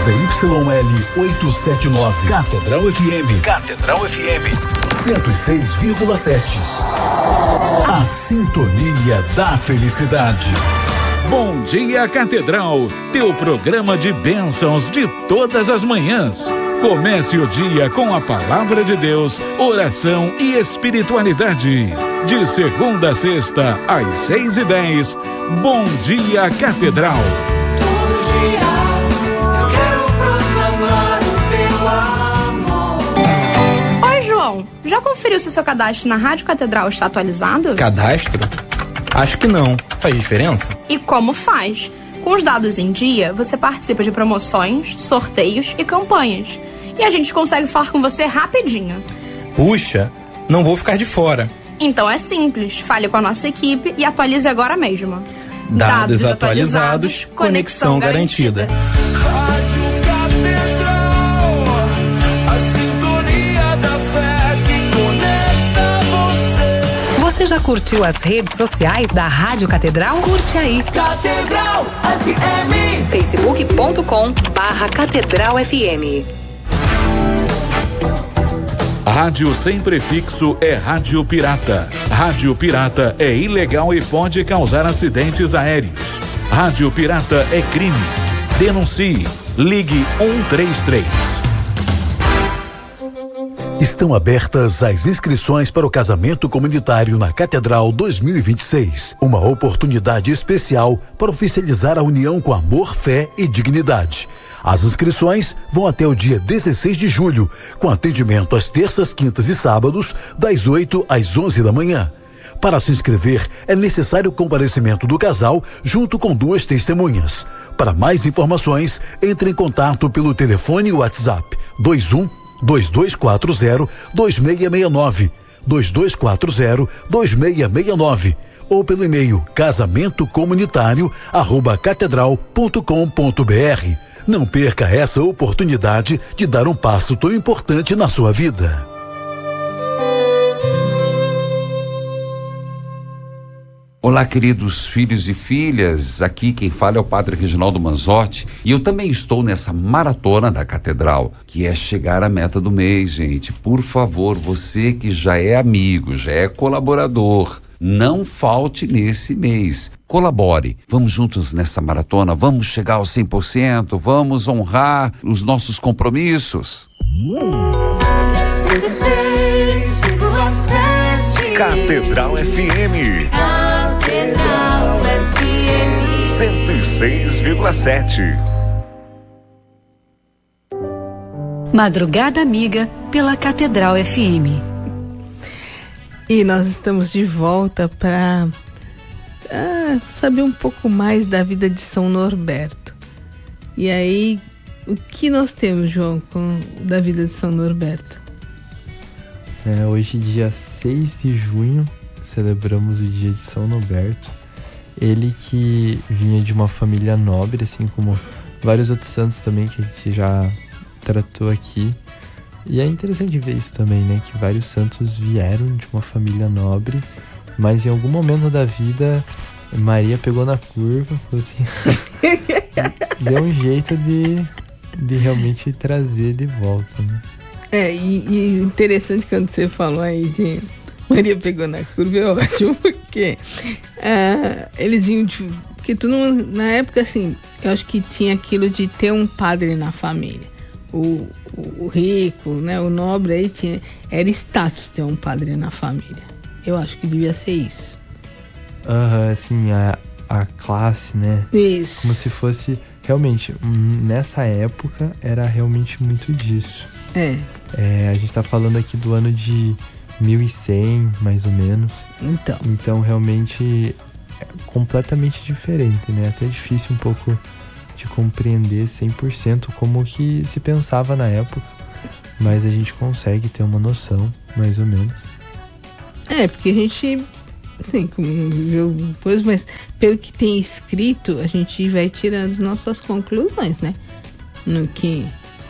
ZYL 879. Catedral FM. Catedral FM 106,7. A sintonia da felicidade. Bom dia, Catedral, teu programa de bênçãos de todas as manhãs. Comece o dia com a palavra de Deus, oração e espiritualidade. De segunda a sexta, às 6h10. Bom dia, Catedral. Todo dia eu quero proclamar o teu amor. Oi, João. Já conferiu se o seu cadastro na Rádio Catedral está atualizado? Cadastro? Acho que não. Faz diferença? E como faz? Com os dados em dia, você participa de promoções, sorteios e campanhas. E a gente consegue falar com você rapidinho. Puxa, não vou ficar de fora. Então é simples. Fale com a nossa equipe e atualize agora mesmo. Dados atualizados, conexão garantida. Rádio Catedral, a sintonia da fé que conecta você. Você já curtiu as redes sociais da Rádio Catedral? Curte aí. Catedral FM. facebook.com/Catedral FM. Rádio sem prefixo é Rádio Pirata. Rádio Pirata é ilegal e pode causar acidentes aéreos. Rádio Pirata é crime. Denuncie. Ligue 133. Estão abertas as inscrições para o casamento comunitário na Catedral 2026. Uma oportunidade especial para oficializar a união com amor, fé e dignidade. As inscrições vão até o dia 16 de julho, com atendimento às terças, quintas e sábados, das 8 às 11 da manhã. Para se inscrever, é necessário o comparecimento do casal junto com 2 testemunhas. Para mais informações, entre em contato pelo telefone e WhatsApp 21-2240-2669, 2240-2669, ou pelo e-mail casamentocomunitário@catedral.com.br. Não perca essa oportunidade de dar um passo tão importante na sua vida. Olá, queridos filhos e filhas, aqui quem fala é o Padre Reginaldo Manzotti e eu também estou nessa maratona da Catedral, que é chegar à meta do mês, gente. Por favor, você que já é amigo, já é colaborador, não falte nesse mês. Colabore. Vamos juntos nessa maratona, vamos chegar ao 100%, vamos honrar os nossos compromissos. 106,7. Catedral FM. Catedral FM 106,7. Madrugada Amiga pela Catedral FM. E nós estamos de volta para saber um pouco mais da vida de São Norberto. E aí, o que nós temos, João, da vida de São Norberto? Hoje, dia 6 de junho, celebramos o dia de São Norberto. Ele que vinha de uma família nobre, assim como vários outros santos também que a gente já tratou aqui. E é interessante ver isso também, né? Que vários santos vieram de uma família nobre, mas em algum momento da vida, Maria pegou na curva, falou assim, deu um jeito de realmente trazer de volta, né? E interessante quando você falou aí de Maria pegou na curva, é ótimo, porque eles vinham de... Porque tu não, na época, assim, eu acho que tinha aquilo de ter um padre na família. O rico, né, o nobre aí era status ter um padre na família. Eu acho que devia ser isso. Assim, a classe, né? Isso. Como se fosse, realmente, nessa época, era realmente muito disso. A gente tá falando aqui do ano de 1100, mais ou menos. Então, realmente, é completamente diferente, né? Até difícil um pouco de compreender 100% como que se pensava na época, mas a gente consegue ter uma noção, mais ou menos. Porque a gente, assim, como viu depois, mas pelo que tem escrito, a gente vai tirando nossas conclusões, né? No que,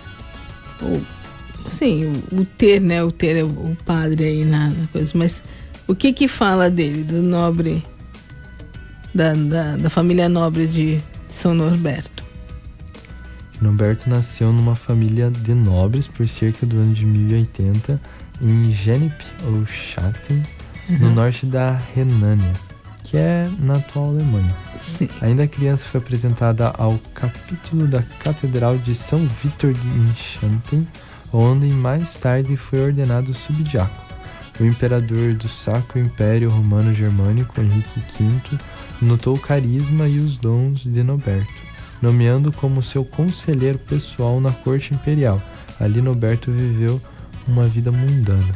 o ter, né? O ter o padre aí na coisa, mas o que fala dele, do nobre, da família nobre de São Norberto? Norberto nasceu numa família de nobres por cerca do ano de 1080 em Genep ou Schatten, no norte da Renânia, que é na atual Alemanha. Sim. Ainda criança foi apresentada ao capítulo da Catedral de São Vítor em Schatten, onde mais tarde foi ordenado subdiácono. O imperador do Sacro Império Romano Germânico, Henrique V, notou o carisma e os dons de Norberto, nomeando como seu conselheiro pessoal na corte imperial. Ali Norberto viveu uma vida mundana.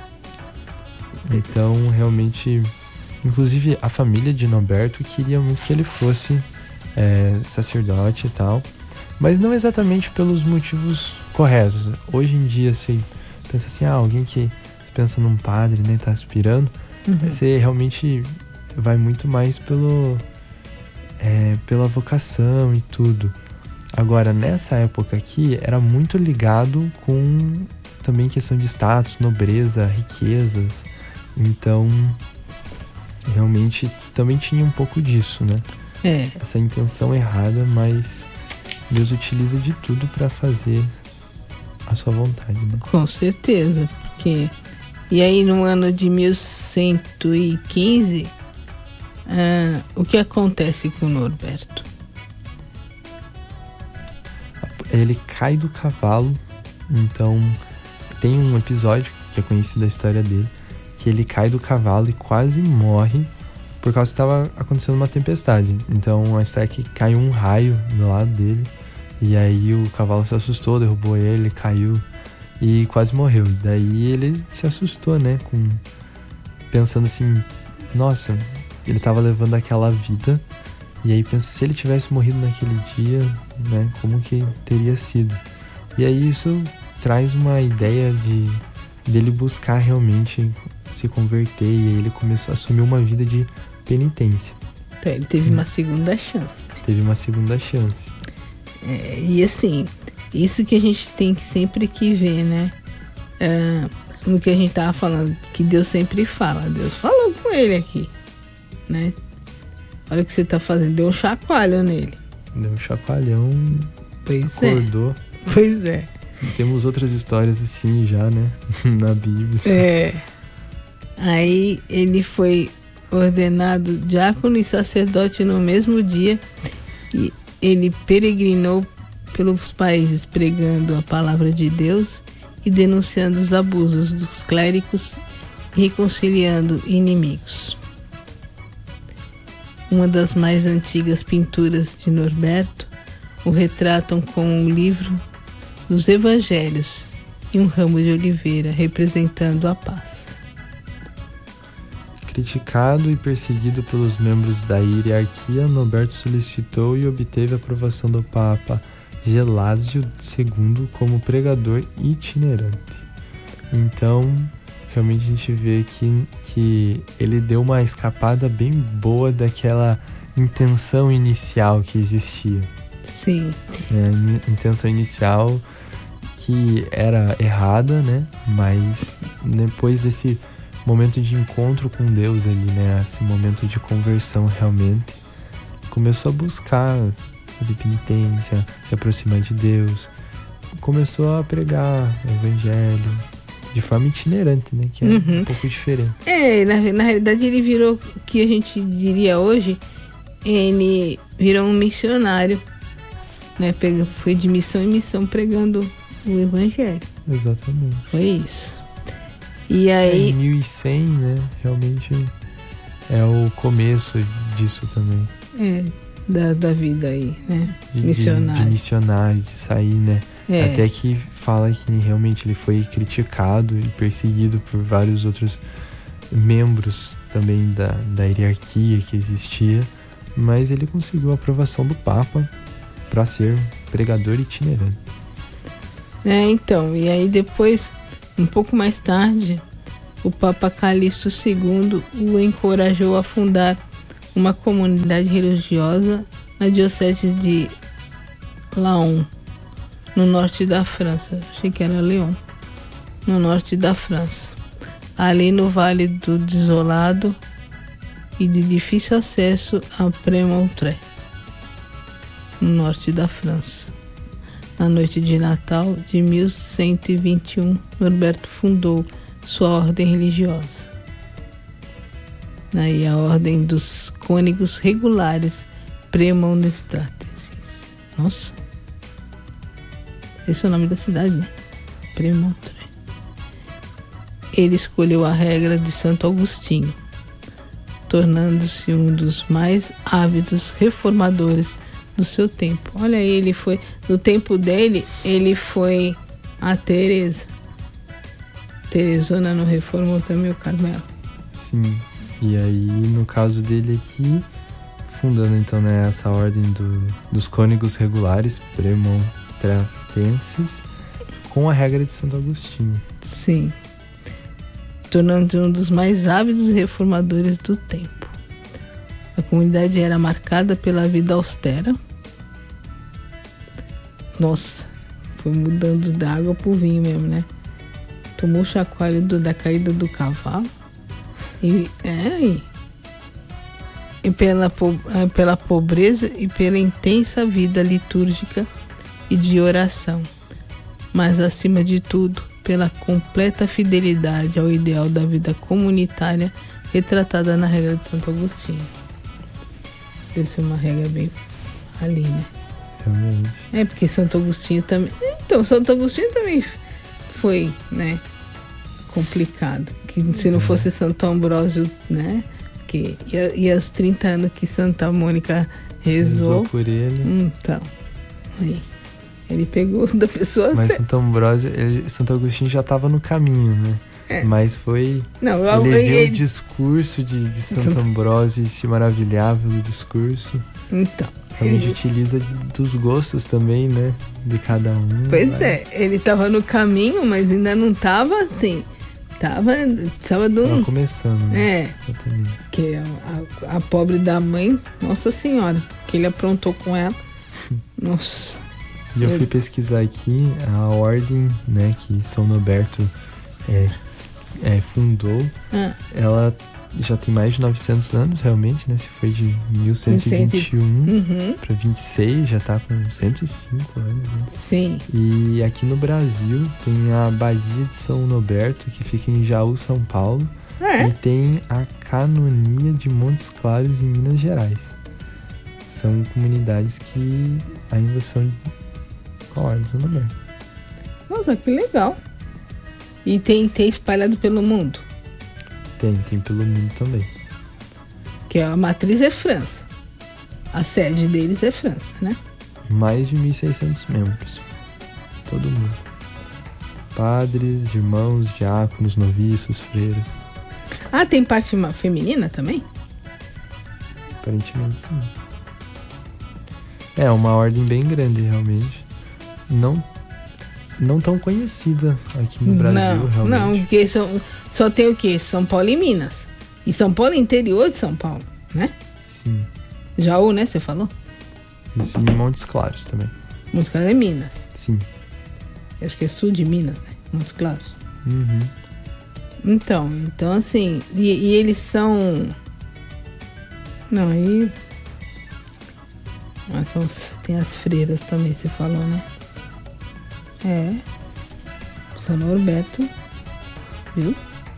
Então, realmente, inclusive a família de Norberto queria muito que ele fosse sacerdote e tal, mas não exatamente pelos motivos corretos. Hoje em dia, você pensa assim, alguém que pensa num padre, né, tá aspirando, você realmente vai muito mais pela vocação e tudo. Agora, nessa época aqui, era muito ligado com também questão de status, nobreza, riquezas. Então, realmente também tinha um pouco disso, né? Essa intenção errada, mas Deus utiliza de tudo para fazer a sua vontade, né? Com certeza, porque... E aí, no ano de 1115, o que acontece com Norberto? Ele cai do cavalo, então tem um episódio que é conhecido da história dele, que ele cai do cavalo e quase morre por causa que estava acontecendo uma tempestade. Então a história é que caiu um raio do lado dele e aí o cavalo se assustou, derrubou ele, caiu e quase morreu. Daí ele se assustou, né, pensando assim, nossa, ele estava levando aquela vida, e aí pensa, se ele tivesse morrido naquele dia, né, como que teria sido? E aí isso traz uma ideia dele buscar realmente se converter, e aí ele começou a assumir uma vida de penitência. Então, ele teve uma segunda chance. Teve uma segunda chance. E assim, isso que a gente tem sempre que ver, né? No que a gente tava falando, que Deus sempre fala. Deus falou com ele aqui, né? Olha o que você tá fazendo, deu um chacoalhão nele. Deu um chacoalhão, pois acordou. Pois é. Temos outras histórias assim já, né? Na Bíblia. Aí ele foi ordenado diácono e sacerdote no mesmo dia, e ele peregrinou pelos países pregando a palavra de Deus e denunciando os abusos dos clérigos e reconciliando inimigos. Uma das mais antigas pinturas de Norberto o retratam com um livro dos Evangelhos e um ramo de oliveira representando a paz. Criticado e perseguido pelos membros da hierarquia, Norberto solicitou e obteve a aprovação do Papa Gelásio II como pregador itinerante. Então, realmente a gente vê que ele deu uma escapada bem boa daquela intenção inicial que existia. Sim. A intenção inicial que era errada, né? Mas depois desse momento de encontro com Deus ali, né? Esse momento de conversão realmente, começou a buscar fazer penitência, se aproximar de Deus, começou a pregar o evangelho de forma itinerante, né? Que é um pouco diferente. Na realidade ele virou o que a gente diria hoje, ele virou um missionário, né? Foi de missão em missão pregando o evangelho. Exatamente. Foi isso. E aí... Em 1100, né? Realmente é o começo disso também. Da vida aí, né? Missionário. De missionário, de sair, né? Até que fala que realmente ele foi criticado e perseguido por vários outros membros também da hierarquia que existia, mas ele conseguiu a aprovação do Papa para ser pregador itinerante. Então, e aí depois, um pouco mais tarde, o Papa Calixto II o encorajou a fundar uma comunidade religiosa na diocese de Laon, no norte da França. Achei que era Lyon. No norte da França. Ali no Vale do Desolado e de difícil acesso a Prémontré, no norte da França. Na noite de Natal de 1121, Norberto fundou sua ordem religiosa. Aí a ordem dos cônegos regulares premonstratenses. Nossa, esse é o nome da cidade, né? Premontre. Ele escolheu a regra de Santo Agostinho, tornando-se um dos mais ávidos reformadores do seu tempo. Olha aí, ele foi, no tempo dele, ele foi a Teresa. Teresona não reformou também o Carmelo? Sim, e aí no caso dele aqui, fundando então, né, essa ordem dos cônegos regulares premonstratenses com a regra de Santo Agostinho. Sim, tornando-se um dos mais ávidos reformadores do tempo. A comunidade era marcada pela vida austera. Nossa, foi mudando da água pro vinho mesmo, né? Tomou o chacoalho da caída do cavalo. E pela pobreza e pela intensa vida litúrgica e de oração. Mas, acima de tudo, pela completa fidelidade ao ideal da vida comunitária retratada na regra de Santo Agostinho. Deve ser uma regra bem ali, né? Realmente. É, porque Santo Agostinho também... Então, Santo Agostinho também foi, né, complicado. Que se não fosse Santo Ambrósio, né? Que e aos 30 anos que Santa Mônica rezou por ele. Então, aí... Ele pegou da pessoa... Mas Santo Ambrósio, Santo Agostinho já estava no caminho, né? É. Mas foi... Não, ele viu o discurso de Santo Ambrósio e se maravilhava do discurso. Então... A gente utiliza dos gostos também, né? De cada um. Pois é, ele estava no caminho, mas ainda não estava assim. Tava começando, né? É. Exatamente. Que a pobre da mãe, Nossa Senhora, que ele aprontou com ela. Nossa... E eu fui pesquisar aqui a ordem, né, que São Norberto fundou. Ela já tem mais de 900 anos, realmente, né? Se foi de 1121 para 26, já tá com 105 anos, né? Sim. E aqui no Brasil tem a Abadia de São Norberto, que fica em Jaú, São Paulo. E tem a Canonia de Montes Claros, em Minas Gerais. São comunidades que ainda são... Nossa, que legal. E tem espalhado pelo mundo? Tem pelo mundo também. Que a matriz é França. A sede deles é França, né? Mais de 1.600 membros. Todo mundo. Padres, irmãos, diáconos, noviços, freiras. Ah, tem parte feminina também? Aparentemente sim. É uma ordem bem grande, realmente. Não tão conhecida aqui no Brasil, realmente. Não, porque só tem o quê? São Paulo e Minas. E São Paulo é interior de São Paulo, né? Sim. Jaú, né? Você falou? Isso, e Montes Claros também. Montes Claros é Minas. Sim. Acho que é sul de Minas, né? Montes Claros. Uhum. Então assim... E eles são... Não, aí... Mas tem as freiras também, você falou, né? São Norberto, viu?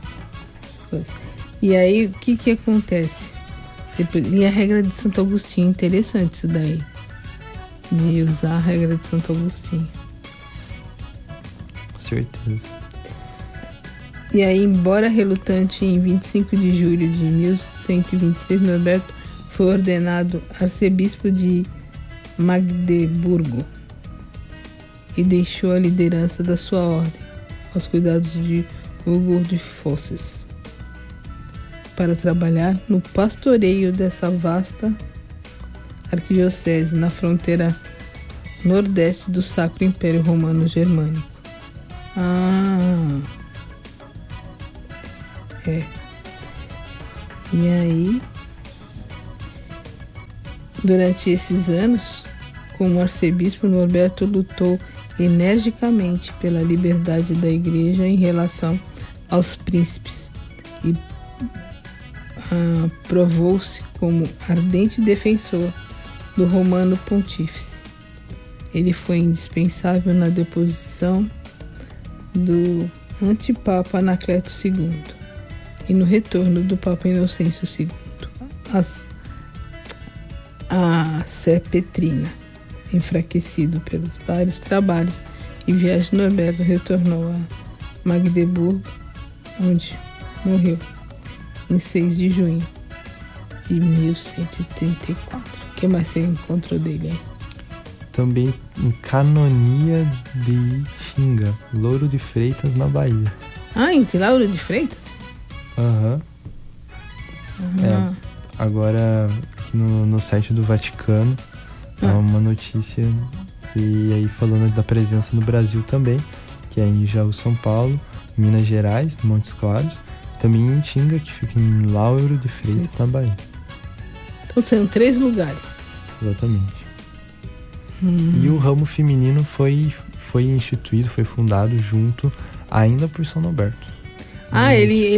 E aí, o que acontece? E a regra de Santo Agostinho, interessante isso daí. De usar a regra de Santo Agostinho. Com certeza. E aí, embora relutante, em 25 de julho de 1126, Norberto foi ordenado arcebispo de Magdeburgo e deixou a liderança da sua ordem aos cuidados de Hugo de Fosses para trabalhar no pastoreio dessa vasta arquidiocese na fronteira nordeste do Sacro Império Romano Germânico. E aí, durante esses anos, como arcebispo, Norberto lutou energicamente pela liberdade da igreja em relação aos príncipes e provou-se como ardente defensor do Romano Pontífice. Ele foi indispensável na deposição do antipapa Anacleto II e no retorno do Papa Inocêncio II a Sé Petrina. Enfraquecido pelos vários trabalhos e viagens, Norberto retornou a Magdeburgo, onde morreu em 6 de junho de 1134. O que mais você encontrou dele aí? Também em Canonia de Itinga, Louro de Freitas, na Bahia. Ah, em Lauro de Freitas? Aham. Agora, aqui no site do Vaticano, é uma notícia que aí falando da presença no Brasil também, que é em Jaú, São Paulo, Minas Gerais, Montes Claros, também em Itinga, que fica em Lauro de Freitas, na Bahia. Então são 3 lugares. Exatamente. E o ramo feminino foi instituído, foi fundado junto ainda por São Norberto. Ah,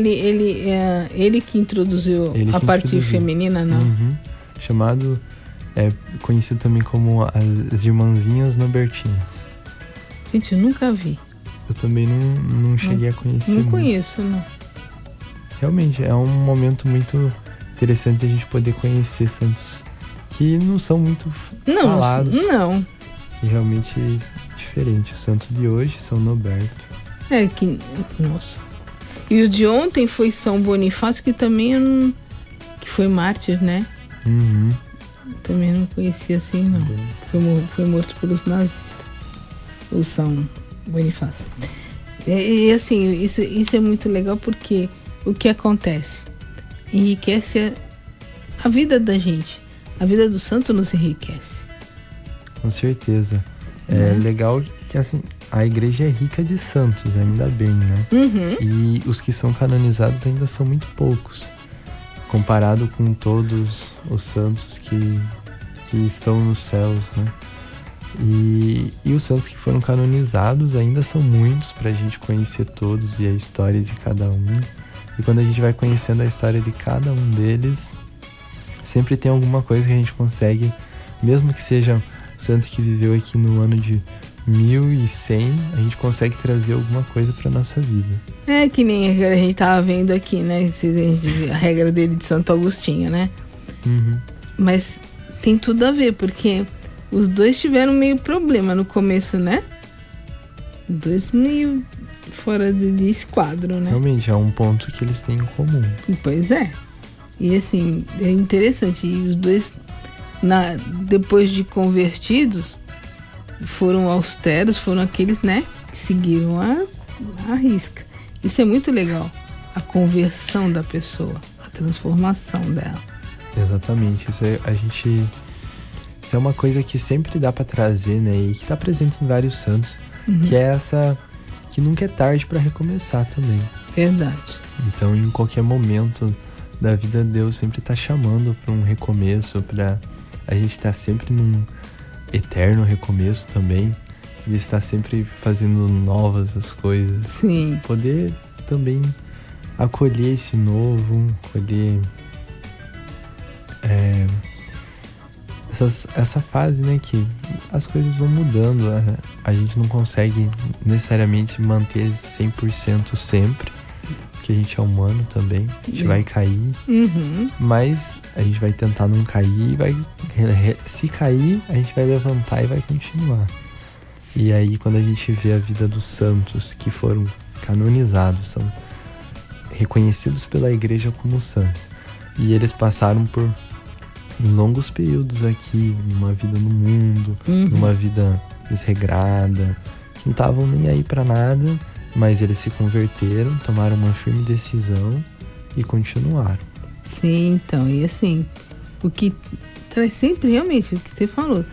ele que introduziu a parte feminina, não? Uhum. Chamado, conhecido também como as Irmãzinhas Norbertinas. Gente, eu nunca vi. Eu também não cheguei a conhecer. Não conheço, não. Realmente, é um momento muito interessante a gente poder conhecer santos que não são muito falados. Não. E realmente é diferente. O santo de hoje, São Norberto. Nossa. E o de ontem foi São Bonifácio, que também que foi mártir, né? Uhum. Também não conhecia assim, não. Foi morto pelos nazistas. O São Bonifácio. E assim, isso é muito legal porque o que acontece? Enriquece a vida da gente. A vida do santo nos enriquece. Com certeza. É legal que assim, a igreja é rica de santos, ainda bem, né? Uhum. E os que são canonizados ainda são muito poucos, comparado com todos os santos que estão nos céus, né? E os santos que foram canonizados ainda são muitos pra gente conhecer todos e a história de cada um. E quando a gente vai conhecendo a história de cada um deles, sempre tem alguma coisa que a gente consegue, mesmo que seja o santo que viveu aqui no ano de 1100, a gente consegue trazer alguma coisa pra nossa vida. É que nem a gente tava vendo aqui, né? A regra dele de Santo Agostinho, né? Uhum. Mas tem tudo a ver, porque os dois tiveram meio problema no começo, né? Os dois meio fora de esquadro, né? Realmente, é um ponto que eles têm em comum. Pois é. E assim, é interessante. E os dois, depois de convertidos, foram austeros, foram aqueles, né? Que seguiram a risca. Isso é muito legal. A conversão da pessoa, a transformação dela. Exatamente. Isso é uma coisa que sempre dá pra trazer, né? E que tá presente em vários santos. Uhum. Que é essa... que nunca é tarde pra recomeçar também. Verdade. Então, em qualquer momento da vida, Deus sempre tá chamando pra um recomeço, pra a gente tá sempre num eterno recomeço também. Ele está sempre fazendo novas as coisas. Sim. Poder também acolher esse novo, acolher essa fase, né, que as coisas vão mudando, a gente não consegue necessariamente manter 100% sempre, porque a gente é humano também, a gente vai cair, mas a gente vai tentar não cair, se cair, a gente vai levantar e vai continuar. E aí, quando a gente vê a vida dos santos que foram canonizados, são reconhecidos pela igreja como santos, e eles passaram por longos períodos aqui, numa vida no mundo, numa vida desregrada, que não estavam nem aí pra nada, mas eles se converteram, tomaram uma firme decisão e continuaram. Sim, então, e assim, o que traz sempre realmente o que você falou,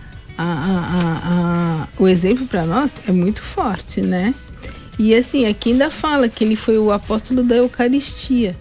o exemplo para nós é muito forte, né? E assim, aqui ainda fala que ele foi o apóstolo da Eucaristia.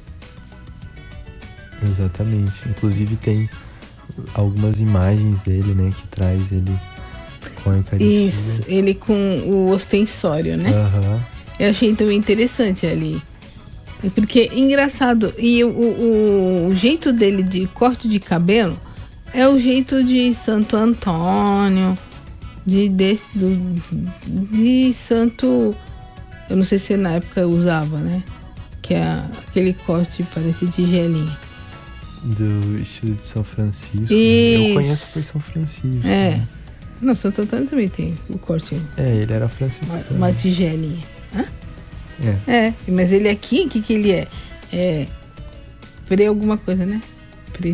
Exatamente, inclusive tem algumas imagens dele, né, que traz ele com a Eucaristia. Isso, ele com o ostensório, né? Uhum. Eu achei também interessante ali. Porque, engraçado, e o jeito dele de corte de cabelo é o jeito de Santo Antônio, de santo, eu não sei se na época usava, né? Que é aquele corte parece tigelinha. Do estilo de São Francisco. Isso. Eu conheço por São Francisco. É. Né? Não, Santo Antônio também tem o corte. Ele era franciscano. Uma tigelinha. Hã? Mas ele aqui, o que ele é? É pre alguma coisa, né? Pre.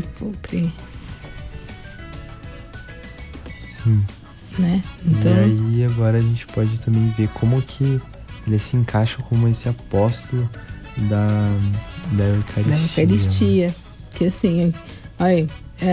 Sim. Né? Então, e aí agora a gente pode também ver como que ele se encaixa como esse apóstolo da Eucaristia. Da Eucaristia. Né? Que assim, olha,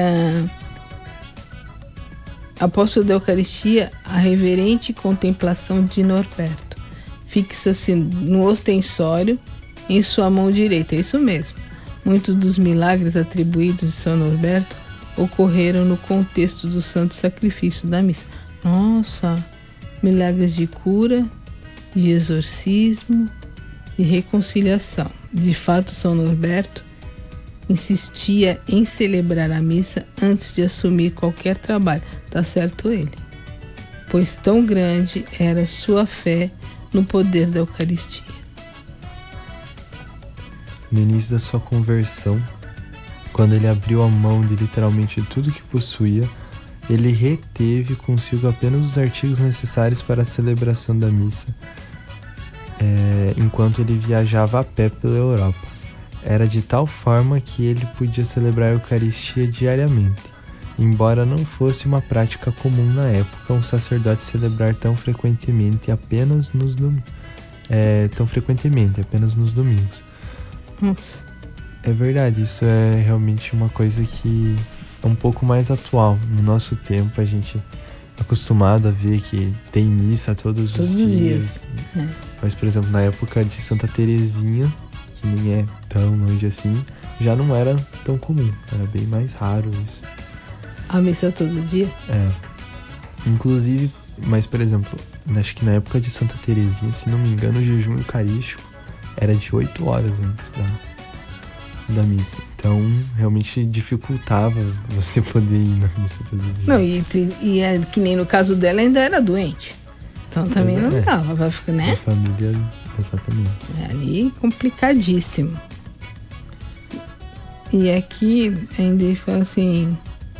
apóstolo da Eucaristia, a reverente contemplação de Norberto. Fixa-se no ostensório em sua mão direita. É isso mesmo. Muitos dos milagres atribuídos de São Norberto ocorreram no contexto do santo sacrifício da missa. Nossa, milagres de cura, de exorcismo, de reconciliação. De fato, São Norberto insistia em celebrar a missa antes de assumir qualquer trabalho. Tá certo ele. Pois tão grande era sua fé no poder da Eucaristia. No início da sua conversão, quando ele abriu a mão de literalmente tudo que possuía, ele reteve consigo apenas os artigos necessários para a celebração da missa, enquanto ele viajava a pé pela Europa. Era de tal forma que ele podia celebrar a Eucaristia diariamente, embora não fosse uma prática comum na época um sacerdote celebrar tão frequentemente apenas nos domingos. Nossa. É verdade, isso é realmente uma coisa que é um pouco mais atual. No nosso tempo, a gente é acostumado a ver que tem missa todos os dias. Mas, por exemplo, na época de Santa Teresinha, que nem é tão longe assim, já não era tão comum. Era bem mais raro isso. A missa todo dia? Inclusive, mas, por exemplo, acho que na época de Santa Teresinha, se não me engano, o jejum eucarístico era de 8 horas antes da missa. Então, realmente dificultava você poder ir na missa todo dia. Não, e é que nem no caso dela ainda era doente. Então também não dava, vai ficar, né? A família, exatamente. É ali complicadíssimo. E aqui ainda ele fala assim: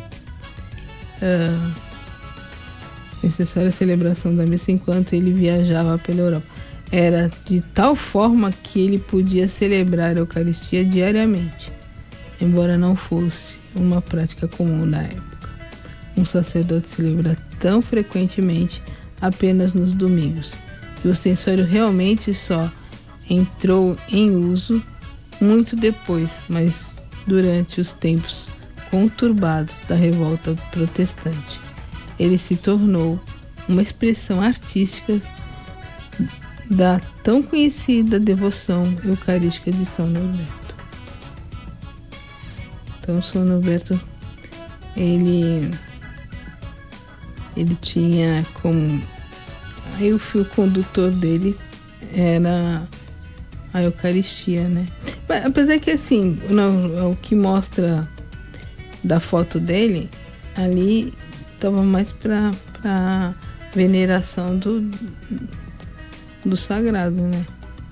necessária a celebração da missa enquanto ele viajava pela Europa. Era de tal forma que ele podia celebrar a Eucaristia diariamente, embora não fosse uma prática comum na época. Um sacerdote celebra tão frequentemente apenas nos domingos. E o ostensório realmente só entrou em uso muito depois, mas durante os tempos conturbados da revolta protestante. Ele se tornou uma expressão artística da tão conhecida devoção eucarística de São Norberto. Então, São Norberto, ele tinha como... Aí o fio condutor dele era a Eucaristia, né? Mas, apesar que, assim, o que mostra da foto dele, ali estava mais para veneração do sagrado, né?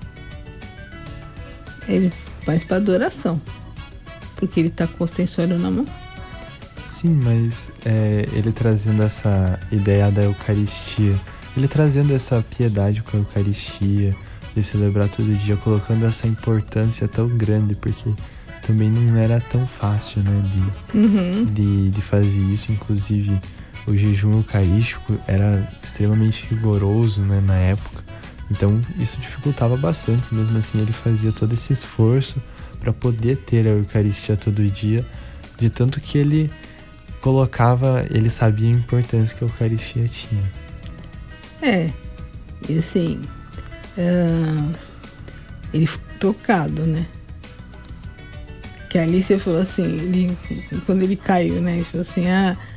Ele faz para adoração, porque ele tá com o ostensório na mão. Sim, mas ele trazendo essa ideia da Eucaristia, ele trazendo essa piedade com a Eucaristia, de celebrar todo dia, colocando essa importância tão grande, porque também não era tão fácil, né, de fazer isso. Inclusive, o jejum eucarístico era extremamente rigoroso, né, na época. Então, isso dificultava bastante. Mesmo assim, ele fazia todo esse esforço para poder ter a Eucaristia todo dia, de tanto que ele ele sabia a importância que a Eucaristia tinha. E assim, ele foi tocado, né? Que ali você falou assim, quando ele caiu, né? Ele falou assim,